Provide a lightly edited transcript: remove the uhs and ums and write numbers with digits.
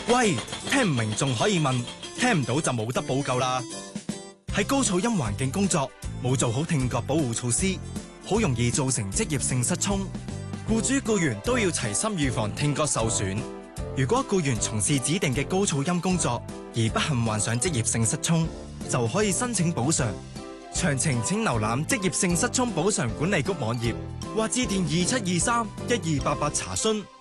喂，聽唔明仲可以問，聽唔到就冇得補救啦。喺高噪音環境工作，冇做好聽覺保護措施，好容易造成職業性失聰。僱主僱員都要齊心預防聽覺受損。如果僱員從事指定嘅高噪音工作而不幸患上職業性失聰，就可以申請補償。詳情請瀏覽職業性失聰補償管理局網頁或致電27231288查詢。